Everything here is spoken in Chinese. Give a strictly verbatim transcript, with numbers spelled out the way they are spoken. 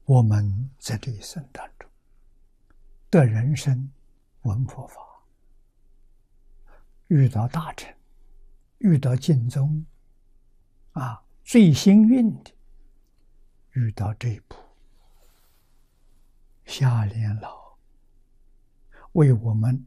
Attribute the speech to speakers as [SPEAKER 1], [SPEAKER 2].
[SPEAKER 1] 我们在这一生当中的人生闻佛法，遇到大乘，遇到净宗，啊，最幸运的遇到这一部下莲老为我们